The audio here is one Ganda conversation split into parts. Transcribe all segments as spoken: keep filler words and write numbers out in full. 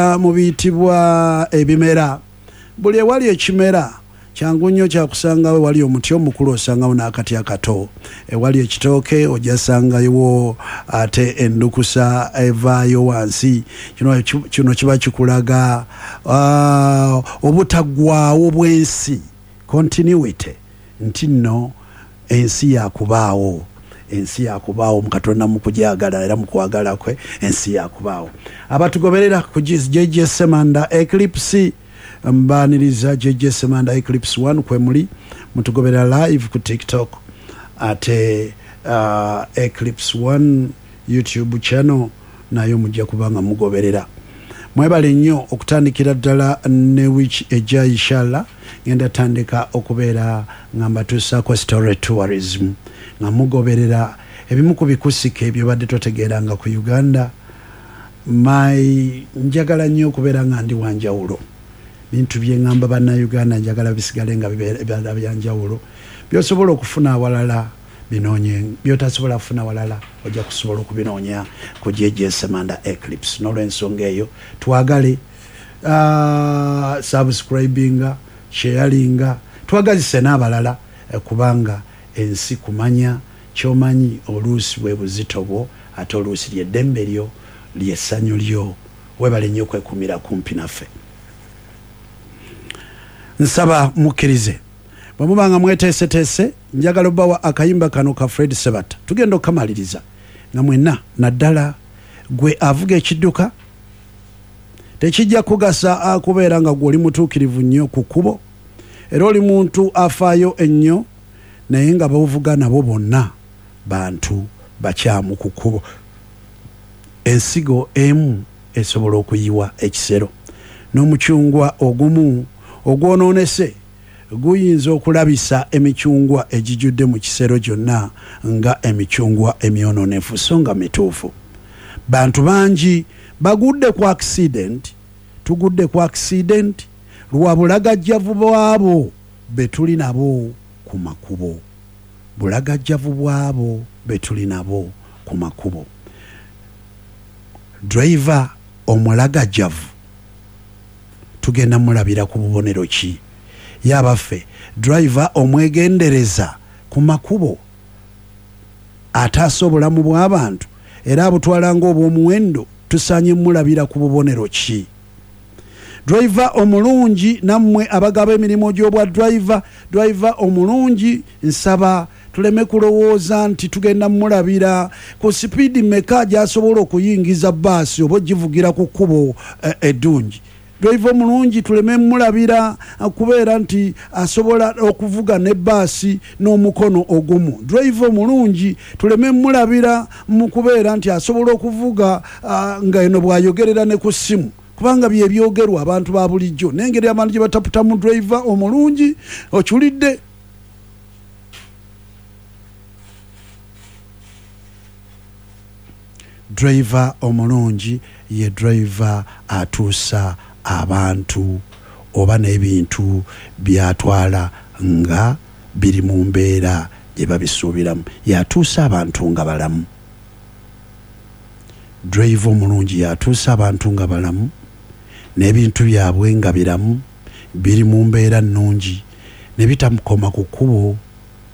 mu biyitibwa ebimera. Buli ewali ekimera kyangu nnyo kyakusangawe wali omuti omukulu osangawo n'akati akato. Ewali ekitooke ojja sangayo ate endukusa evaayo wansi. Kino kino kiba kikulaga uh, obutaggwaawo bw'ensi, continuity, nti nno ensi yakubaawo. Ensi yakubaawo mukatonda mu kujagala era mu kwagala kwe ensi yakubaawo. Abatugoberera ku J J Semanda Eclipse mbaniriza J J Semanda Eclipse one kwe muli mutugoberera live ku TikTok ate uh, Eclipse one YouTube channel nayo mujja kubanga mugoberera. Mwebale nnyo okutandikira ddala ne wiki ejja inshallah ngenda tandika okubeera ngamba tusa kwa story tourism nga mugoberera ebimu ku bikusike ebyo badde totegeeranga ku Uganda. Mai njagala nnyo okubeera nga ndi wanjawulo. Bintu bye ngamba bana Uganda njagala bisigale nga bibeera byanjawulo. Byosobola okufuna awalala binoonye, byotasobola kufuna awalala ojja kusobola okubinoonya ku J J Semanda Eclipse. N'olw'ensonga eyo twagale uh, subscribinga, sharinga, twagazise n'abalala eh, kubanga ensi kumanya kyomanyi oluusi bwe buzito bwo ate oluusi ly'eddembe lyo ly'essanyu lyo. Webale nnyo kwekumira kumpi naffe. Nsaba mukkirize bwe mubanga mweteeseteese njagala obbawa akayimba kano ka Fred Sebata tugenda okukamaliriza nga mwenna naddala gwe avuga ekidduka tekijja kugasa akubeera nga gw'oli mutuukirivu nnyo ku kkubo era oli muntu afaayo ennyo naye nga bavuga nabo bonna bantu bakyamu ku kkubo. Ensigo emu esobola okuyiwa ekisero n'omucungwa ogumu ogwonoonese guyinza okulabisa emicungwa egijjudde mu kisero gyonna nga emicungwa emyononefu so nga mituufu. Bantu bangi bagudde ku accident, tugudde ku accident lwa bulagajjavu bwabo be tuli nabo ku makubo. Bulagajjavu bwabo be tuli nabo ku makubo. Driver omulagajjavu tugenda mulabira ku bubonero ki? Yabaffe driver omwegendereza ku makubo ataasa obulamu bw'abantu era abutwala ng'obw'omuwendo tusaanye mulabira ku bubonero ki? Driver omulungi nammwe abagaba emirimu gy'obwa driver, driver omulungi nsaba tuleme kulowooza nti tugenda mulabira ku sipiidi meka gy'asobola okuyingiza bbaasi oba ogivugira ku kkubo eddungi. Driver mulungi tuleme mulabira kubeera nti asobola okuvuga ne bbaasi n'omukono ogumu. Driver mulungi tuleme mulabira mu kubeera nti asobola okuvuga uh, nga eno bw'ayogerera ne ku ssimu kubanga bye byogerwa abantu ba bulijjo n'engeri abantu gye bataputamu driver omulungi okiwulidde. Driver omulungi ye driver atuusa abantu oba n'ebintu byatwala nga biri mu mbeera gye babisuubiramu, yatuusa abantu nga balamu. Driver omulungi yatuusa abantu nga balamu n'ebintu byabwe nga biramu biri mu mbeera nnungi ne bitamukoma ku kkubo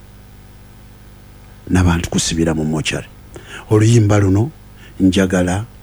n'abantu kusibira mu mochari. Oluyimba luno njagala